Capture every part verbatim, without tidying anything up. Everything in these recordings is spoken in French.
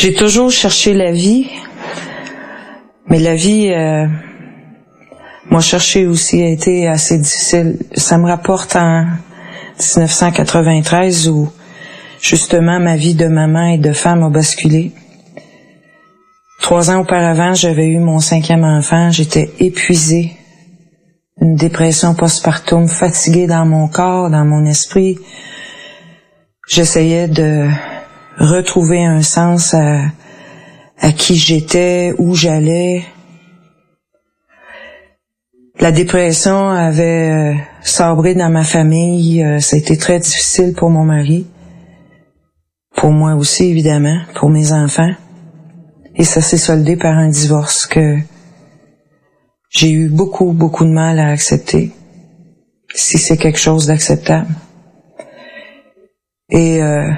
J'ai toujours cherché la vie, mais la vie euh, m'a cherché aussi a été assez difficile. Ça me rapporte en dix-neuf cent quatre-vingt-treize où justement ma vie de maman et de femme a basculé. Trois ans auparavant, j'avais eu mon cinquième enfant, j'étais épuisée, une dépression postpartum, fatiguée dans mon corps, dans mon esprit. J'essayais de retrouver un sens à, à qui j'étais, où j'allais. La dépression avait euh, sabré dans ma famille, euh, ça a été très difficile pour mon mari, pour moi aussi évidemment, pour mes enfants. Et ça s'est soldé par un divorce que j'ai eu beaucoup, beaucoup de mal à accepter, si c'est quelque chose d'acceptable. Et euh,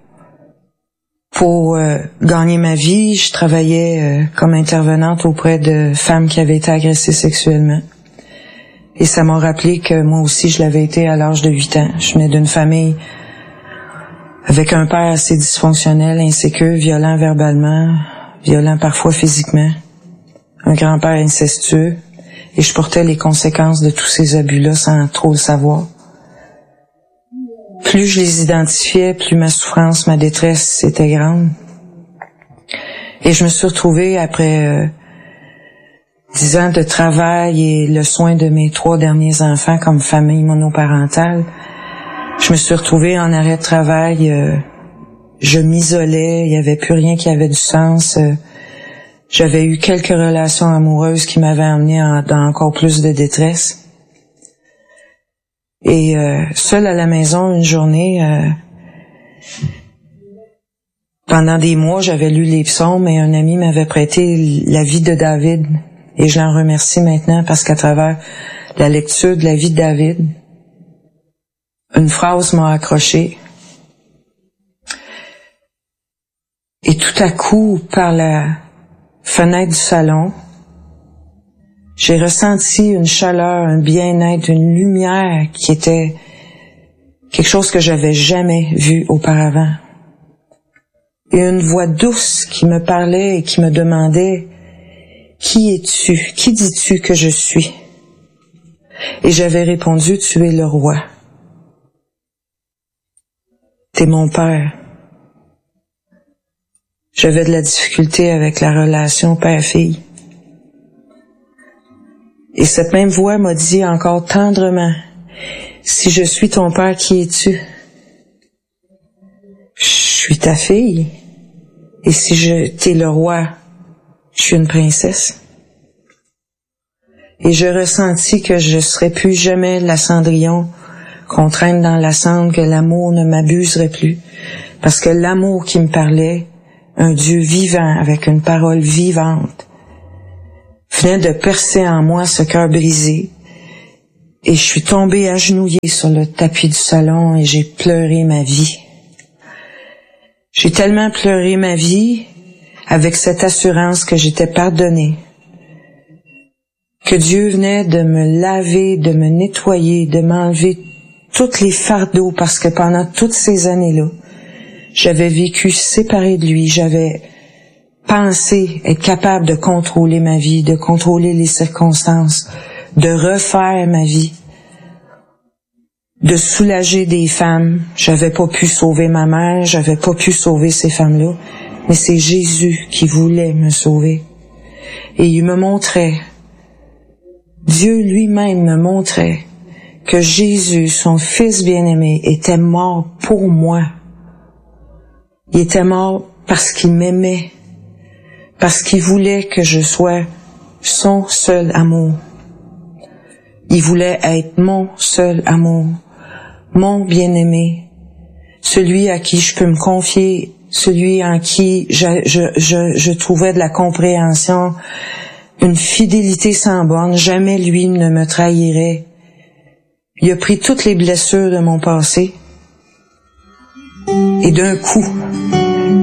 pour euh, gagner ma vie, je travaillais euh, comme intervenante auprès de femmes qui avaient été agressées sexuellement. Et ça m'a rappelé que moi aussi, je l'avais été à l'âge de huit ans. Je venais d'une famille avec un père assez dysfonctionnel, insécure, violent verbalement, violent parfois physiquement, un grand-père incestueux, et je portais les conséquences de tous ces abus-là sans trop le savoir. Plus je les identifiais, plus ma souffrance, ma détresse était grande. Et je me suis retrouvée après euh, dix ans de travail et le soin de mes trois derniers enfants comme famille monoparentale. Je me suis retrouvée en arrêt de travail, euh, je m'isolais, il n'y avait plus rien qui avait du sens. Euh, j'avais eu quelques relations amoureuses qui m'avaient amenée en, dans encore plus de détresse. Et euh, seule à la maison une journée, euh, pendant des mois, j'avais lu les psaumes et un ami m'avait prêté la vie de David. Et je l'en remercie maintenant parce qu'à travers la lecture de la vie de David, une phrase m'a accroché. Et tout à coup, par la fenêtre du salon, j'ai ressenti une chaleur, un bien-être, une lumière qui était quelque chose que j'avais jamais vu auparavant. Et une voix douce qui me parlait et qui me demandait « Qui es-tu? Qui dis-tu que je suis? » Et j'avais répondu « Tu es le roi. T'es mon père. » J'avais de la difficulté avec la relation père-fille. Et cette même voix m'a dit encore tendrement, « Si je suis ton père, qui es-tu? » Je suis ta fille. Et si je t'es le roi, je suis une princesse. Et je ressentis que je serais plus jamais la Cendrillon qu'on traîne dans la cendre, que l'amour ne m'abuserait plus. Parce que l'amour qui me parlait, un Dieu vivant avec une parole vivante, venait de percer en moi ce cœur brisé, et je suis tombée agenouillée sur le tapis du salon et j'ai pleuré ma vie. J'ai tellement pleuré ma vie avec cette assurance que j'étais pardonnée, que Dieu venait de me laver, de me nettoyer, de m'enlever tous les fardeaux, parce que pendant toutes ces années-là, j'avais vécu séparée de lui, j'avais pensé être capable de contrôler ma vie, de contrôler les circonstances, de refaire ma vie, de soulager des femmes. J'avais pas pu sauver ma mère, j'avais pas pu sauver ces femmes-là, mais c'est Jésus qui voulait me sauver. Et il me montrait, Dieu lui-même me montrait que Jésus, son Fils bien-aimé, était mort pour moi. Il était mort parce qu'il m'aimait, parce qu'il voulait que je sois son seul amour. Il voulait être mon seul amour, mon bien-aimé, celui à qui je peux me confier, celui en qui je, je, je, je trouvais de la compréhension, une fidélité sans borne. Jamais lui ne me trahirait. Il a pris toutes les blessures de mon passé et d'un coup,